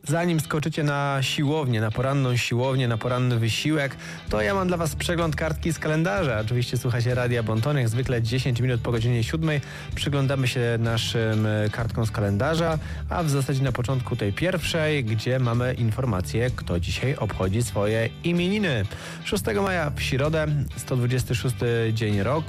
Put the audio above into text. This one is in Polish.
Zanim skoczycie na siłownię, na poranną siłownię, na poranny wysiłek, to ja mam dla was przegląd kartki z kalendarza. Oczywiście słuchacie Radia Bonton, jak zwykle 10 minut po godzinie 7. Przyglądamy się naszym kartkom z kalendarza, a w zasadzie na początku tej pierwszej, gdzie mamy informację, kto dzisiaj obchodzi swoje imieniny. 6 maja w środę, 126 dzień roku.